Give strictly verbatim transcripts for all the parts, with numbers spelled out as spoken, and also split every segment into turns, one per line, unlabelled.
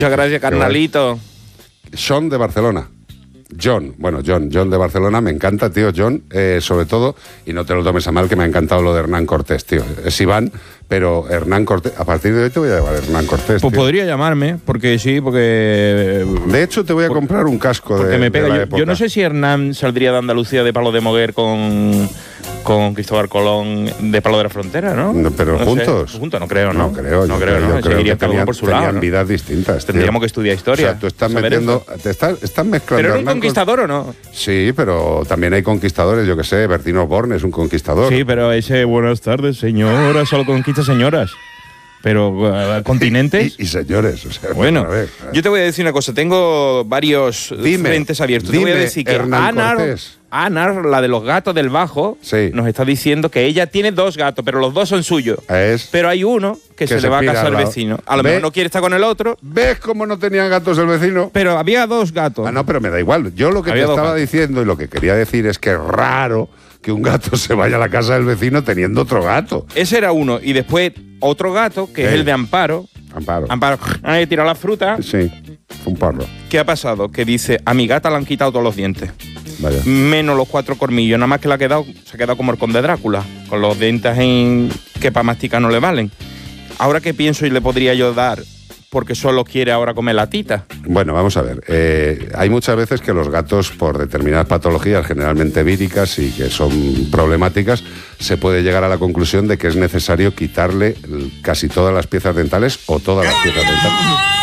Muchas gracias, carnalito.
Sean de Barcelona. John, bueno, John, John de Barcelona, me encanta, tío, John, eh, sobre todo, y no te lo tomes a mal, que me ha encantado lo de Hernán Cortés, tío. Es Iván, pero Hernán Cortés, a partir de hoy te voy a llamar Hernán Cortés,
Pues
tío.
podría llamarme, porque sí, porque...
De hecho, te voy a
por,
comprar un casco de,
me pega.
de la
yo,
época.
yo no sé si Hernán saldría de Andalucía de Palo de Moguer con, con Cristóbal Colón de Palo de la Frontera, ¿no?
no pero
no
juntos.
Sé. Juntos, no creo, ¿no?
No creo,
no
yo
creo,
creo,
¿no?
yo creo
Seguirían
que
cada uno
tenían,
por su
tenían
lado, ¿no?
vidas distintas,
Tendríamos
tío.
que estudiar historia.
O sea, tú estás
saber
metiendo,
eso.
te estás, estás mezclando.
¿Pero era un
Hernán
conquistador o no?
Sí, pero también hay conquistadores, yo que sé, Bertino Borne es un conquistador.
Sí, pero ese buenas tardes, señoras, solo conquista señoras. Pero uh, continentes.
Y, y señores, o sea,
bueno,
a ver,
yo te voy a decir una cosa. Tengo varios
dime,
frentes abiertos.
Dime,
te voy a decir que
Hernán
Anar,
Cortés.
Anar, la de los gatos del Bajo,
sí.
nos está diciendo que ella tiene dos gatos, pero los dos son suyos.
Es
pero hay uno que, que se, se le va a casar al vecino. A lo mejor no quiere estar con el otro.
¿Ves cómo no tenían gatos el vecino?
Pero había dos gatos.
Ah, no, pero me da igual. Yo lo que
había
te estaba gatos. diciendo y lo que quería decir es que es raro que un gato se vaya a la casa del vecino teniendo otro gato.
Ese era uno. Y después otro gato, que eh. es el de Amparo.
Amparo.
Amparo. Ahí tirado la fruta.
Sí, un parro.
¿Qué ha pasado? Que dice, a mi gata le han quitado todos los dientes.
Vaya.
Menos los cuatro colmillos. Nada más que le ha quedado, se ha quedado como el conde Drácula. Con los dientes en, que para masticar no le valen. Ahora, ¿qué pienso y le podría yo dar? Porque solo quiere ahora comer la tita.
Bueno, vamos a ver. Eh, hay muchas veces que los gatos, por determinadas patologías, generalmente víricas y que son problemáticas, se puede llegar a la conclusión de que es necesario quitarle casi todas las piezas dentales o todas las piezas dentales.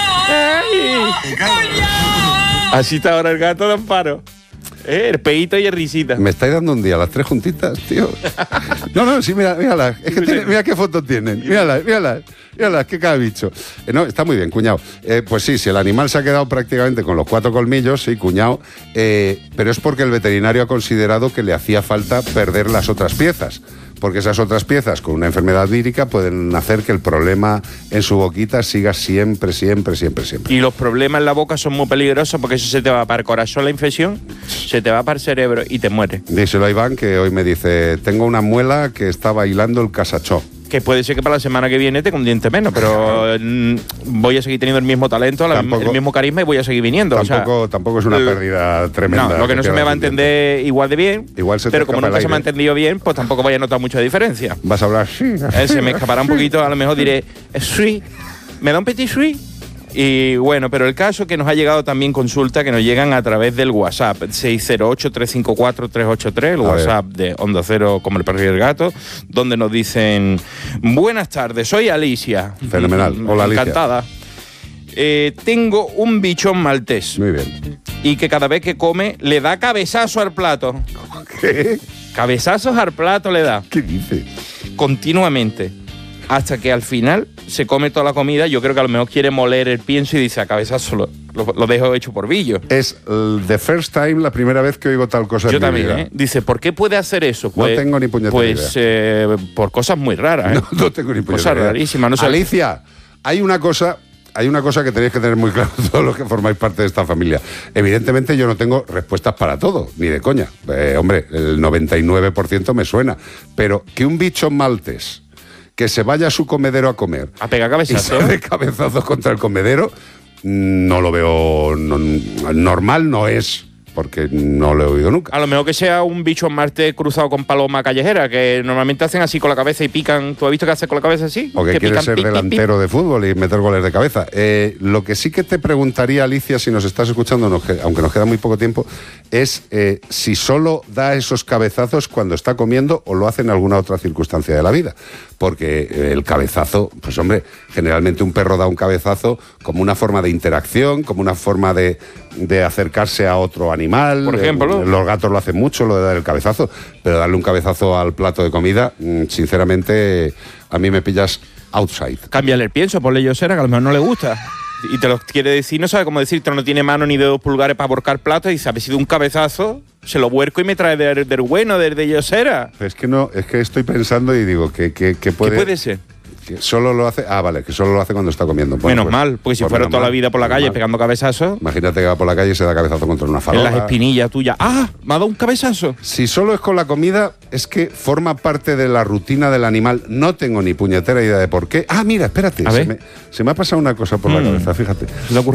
Así está ahora el gato de Amparo. Eh, el peito y el risita.
Me estáis dando un día las tres juntitas, tío. No, no, sí, mira, mírala. Es que tiene, mira qué fotos tienen. Mírala, mírala. Mírala, qué cada bicho. Eh, no, está muy bien, cuñado. Eh, pues sí, si el animal se ha quedado prácticamente con los cuatro colmillos, sí, cuñado, eh, pero es porque el veterinario ha considerado que le hacía falta perder las otras piezas. Porque esas otras piezas con una enfermedad vírica pueden hacer que el problema en su boquita siga siempre, siempre, siempre, siempre.
Y los problemas en la boca son muy peligrosos porque eso se te va para el corazón la infección, se te va para el cerebro y te muere.
Díselo a Iván, que hoy me dice, tengo una muela que está bailando el casachó.
Que puede ser que para la semana que viene tenga un diente menos, pero voy a seguir teniendo el mismo talento, tampoco, el mismo carisma y voy a seguir viniendo.
Tampoco,
o sea,
tampoco es una pérdida tremenda.
No, lo que no se me va a entender igual de bien,
igual se
pero como nunca se me ha entendido bien, pues tampoco vaya a notar mucha diferencia.
Vas a hablar sí.
Eh, se me escapará un poquito, a lo mejor diré, sí, ¿me da un petit sí? Y bueno, pero el caso que nos ha llegado también consulta que nos llegan a través del WhatsApp seis cero ocho, tres cinco cuatro, tres ocho tres, el a WhatsApp ver. de Onda Cero como el perro y el gato, donde nos dicen, buenas tardes, soy Alicia.
Fenomenal, hola Alicia.
Encantada. Eh, tengo un bichón maltés.
Muy bien.
Y que cada vez que come le da cabezazo al plato.
¿Qué?
Cabezazos al plato le da.
¿Qué dice?
Continuamente. Hasta que al final se come toda la comida. Yo creo que a lo mejor quiere moler el pienso y dice, a cabezazo lo, lo, lo dejo hecho por billo.
Es uh, the first time, la primera vez que oigo tal cosa.
Yo
en
también,
mi vida.
¿eh? Dice, ¿por qué puede hacer eso? Pues,
no tengo ni puñetera
Pues
idea.
Eh, por cosas muy raras. ¿eh?
No, no tengo ni puñetera
Cosas
idea.
rarísimas. No sé.
Alicia, hay una cosa... Hay una cosa que tenéis que tener muy claro todos los que formáis parte de esta familia. Evidentemente yo no tengo respuestas para todo, ni de coña. Eh, hombre, el noventa y nueve por ciento me suena. Pero que un bicho maltés que se vaya a su comedero a comer...
A pegar cabezazos.
Y se dé cabezazos contra el comedero, no lo veo... No, normal no es... porque no lo he oído nunca.
A lo mejor que sea un bicho en Marte cruzado con paloma callejera, que normalmente hacen así con la cabeza y pican. ¿Tú has visto que hace con la cabeza así?
O que, que quiere
pican,
ser
pic,
delantero
pic,
de fútbol y meter goles de cabeza. Eh, lo que sí que te preguntaría, Alicia, si nos estás escuchando, nos, aunque nos queda muy poco tiempo, es eh, si solo da esos cabezazos cuando está comiendo o lo hace en alguna otra circunstancia de la vida. Porque eh, el cabezazo, pues hombre, generalmente un perro da un cabezazo como una forma de interacción, como una forma de, de acercarse a otro animal.
Por ejemplo.
Eh, los gatos lo hacen mucho, lo de dar el cabezazo, pero darle un cabezazo al plato de comida, sinceramente, a mí me pillas outside.
Cámbiale el pienso, ponle yosera, que a lo mejor no le gusta. Y te lo quiere decir, no sabe cómo decirte, no tiene mano ni dedos pulgares para borcar platos y sabe si de un cabezazo se lo vuerco y me trae del, del bueno, del de yosera.
Es que no, es que estoy pensando y digo que, que, que puede...
¿Qué puede ser?
Que solo lo hace... Ah, vale, que solo lo hace cuando está comiendo. Bueno,
menos
pues,
mal, porque si
pues
fuera toda
mal,
la vida por la calle mal. pegando cabezazos...
Imagínate que va por la calle y se da cabezazo contra una farola.
En las espinillas tuyas. ¡Ah! ¿Me ha dado un cabezazo?
Si solo es con la comida, es que forma parte de la rutina del animal. No tengo ni puñetera idea de por qué. Ah, mira, espérate.
A
Se
ver.
me, se me ha pasado una cosa por mm. la cabeza, fíjate.